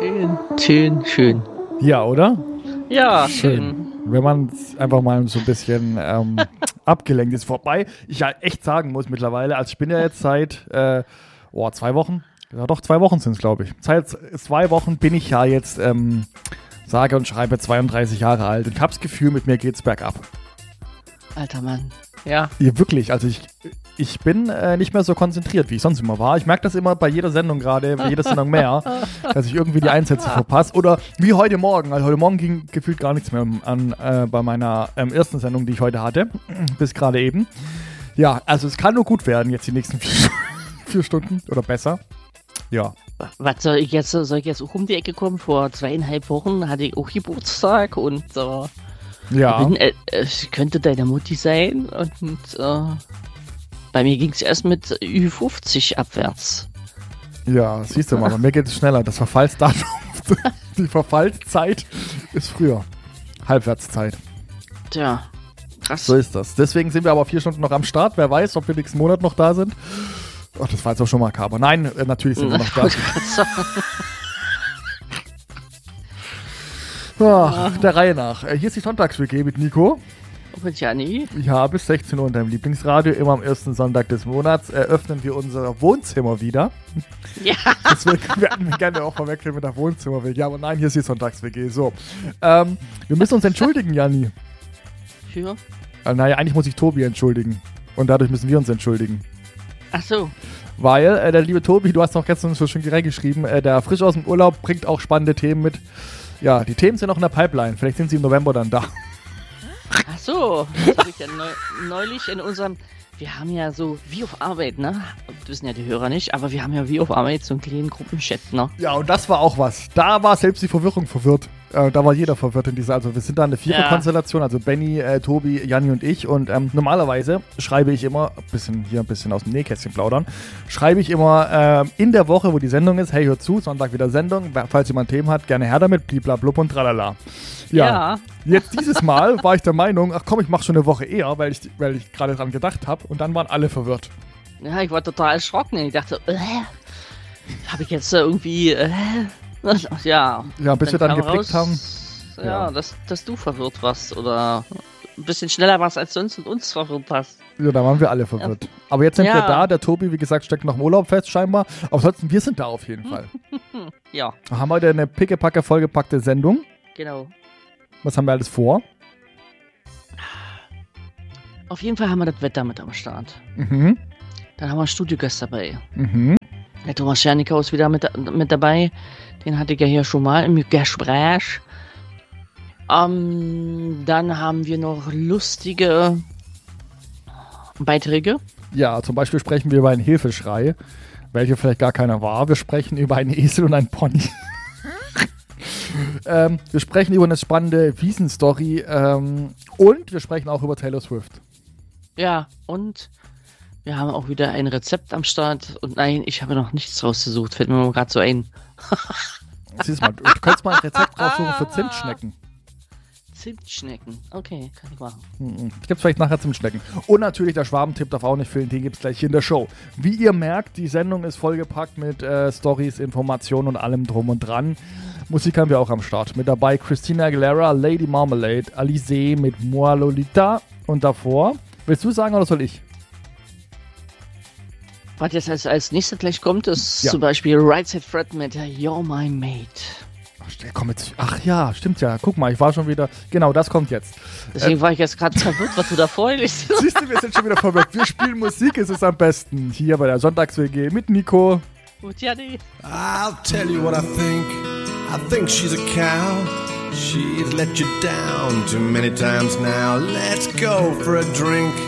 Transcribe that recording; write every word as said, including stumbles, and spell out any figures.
Schön, schön, schön. Ja, oder? Ja, schön. Wenn man einfach mal so ein bisschen ähm, abgelenkt ist. Vorbei, ich ja echt sagen muss mittlerweile, also ich bin ja jetzt seit äh, oh, zwei Wochen, ja doch, zwei Wochen sind es, glaube ich. Seit zwei Wochen bin ich ja jetzt, ähm, sage und schreibe zweiunddreißig Jahre alt und ich habe das Gefühl, mit mir geht's bergab. Alter Mann. Ja. Ja, wirklich. Also ich, ich bin äh, nicht mehr so konzentriert, wie ich sonst immer war. Ich merke das immer bei jeder Sendung gerade, bei jeder Sendung mehr, dass ich irgendwie die Einsätze verpasse. Oder wie heute Morgen. Also heute Morgen ging gefühlt gar nichts mehr an äh, bei meiner ähm, ersten Sendung, die ich heute hatte. Bis gerade eben. Ja, also es kann nur gut werden jetzt die nächsten vier, vier Stunden oder besser. Ja. Was soll ich jetzt, soll ich jetzt auch um die Ecke kommen? Vor zweieinhalb Wochen hatte ich auch Geburtstag und äh, Ja. bin, äh, ich könnte deine Mutti sein und äh, bei mir ging es erst mit Ü fünfzig abwärts. Ja, siehst du mal, bei mir geht es schneller. Das Verfallsdatum, die Verfallszeit ist früher. Halbwertszeit. Tja, krass. So ist das. Deswegen sind wir aber vier Stunden noch am Start. Wer weiß, ob wir nächsten Monat noch da sind. Ach, das war jetzt auch schon makaber. Nein, äh, natürlich sind wir noch da. Ach, der Reihe nach. Äh, Hier ist die Sonntags-W G mit Nico. Und Janni. Ja, bis sechzehn Uhr in deinem Lieblingsradio. Immer am ersten Sonntag des Monats eröffnen wir unser Wohnzimmer wieder. Ja. Deswegen werden wir gerne auch verwechseln mit der Wohnzimmer-W G. Aber nein, hier ist die Sonntags-W G. So. Ähm, wir müssen uns entschuldigen, Janni. Für? Äh, naja, eigentlich muss ich Tobi entschuldigen. Und dadurch müssen wir uns entschuldigen. Ach so. Weil äh, der liebe Tobi, du hast noch gestern so schön geschrieben, äh, der frisch aus dem Urlaub bringt auch spannende Themen mit. Ja, die Themen sind noch in der Pipeline. Vielleicht sind sie im November dann da. Ach so. Das habe ich ja neu, neulich in unserem... Wir haben ja so, wie auf Arbeit, ne? Das wissen ja die Hörer nicht, aber wir haben ja wie auf Arbeit so einen kleinen Gruppenchat, ne? Ja, und das war auch was. Da war selbst die Verwirrung verwirrt. Äh, da war jeder verwirrt in dieser, also wir sind da eine Viererkonstellation, ja. Also Benny, äh, Tobi, Janni und ich. Und ähm, normalerweise schreibe ich immer, bisschen hier ein bisschen aus dem Nähkästchen plaudern, schreibe ich immer äh, in der Woche, wo die Sendung ist, hey, hört zu, Sonntag wieder Sendung, falls jemand Themen hat, gerne her damit, bliblablub und tralala. Ja. Ja. Jetzt dieses Mal war ich der Meinung, ach komm, ich mache schon eine Woche eher, weil ich, weil ich gerade dran gedacht habe. Und dann waren alle verwirrt. Ja, ich war total erschrocken. Ich dachte, äh, habe ich jetzt irgendwie, äh, ja. Ja, bis wir dann geblickt raus, haben. Ja, Ja. Dass, dass du verwirrt warst oder ein bisschen schneller warst als sonst und uns verwirrt hast. Ja, da waren wir alle verwirrt. Ja. Aber jetzt sind Ja. wir da. Der Tobi, wie gesagt, steckt noch im Urlaub fest scheinbar. Aber ansonsten, wir sind da auf jeden Fall. Ja, Wir haben heute eine pickepacke vollgepackte Sendung. genau. Was haben wir alles vor? Auf jeden Fall haben wir das Wetter mit am Start. Mhm. Dann haben wir einen Studiogast dabei. Mhm. Der Thomas Schernickau ist wieder mit, mit dabei. Den hatte ich ja hier schon mal im Gespräch. Ähm, dann haben wir noch lustige Beiträge. Ja, zum Beispiel sprechen wir über einen Hilfeschrei, welcher vielleicht gar keiner war. Wir sprechen über einen Esel und einen Pony. ähm, wir sprechen über eine spannende Wiesen-Story ähm, und wir sprechen auch über Taylor Swift. Ja, und wir haben auch wieder ein Rezept am Start. Und nein, ich habe noch nichts rausgesucht. Fällt mir gerade so ein. Siehst mal, du, du könntest mal ein Rezept raussuchen für Zimtschnecken. Zimtschnecken. Okay, kann ich machen. Mhm. Ich gibt's vielleicht nachher Zimtschnecken. Und natürlich der Schwabentipp darf auch nicht fehlen. Den gibt's gleich hier in der Show. Wie ihr merkt, die Sendung ist vollgepackt mit äh, Stories, Informationen und allem drum und dran. Musik haben wir auch am Start. Mit dabei Christina Aguilera, Lady Marmalade, Alizé mit Moi Lolita und davor. Willst du sagen oder soll ich? Was jetzt als, als nächstes gleich kommt, ist Ja. zum Beispiel Right Said Fred mit You're My Mate. Ach, stell- komm jetzt. Ach ja, stimmt ja. Guck mal, ich war schon wieder. Genau, das kommt jetzt. Deswegen war ich jetzt gerade verwirrt, was du da vorliest. Siehst du, wir sind schon wieder verwirrt. Wir spielen Musik, es ist am besten. Hier bei der Sonntags-W G mit Nico. Gut, Janni. I'll tell you what I think. I think she's a cow. She's let you down too many times now. Let's go for a drink.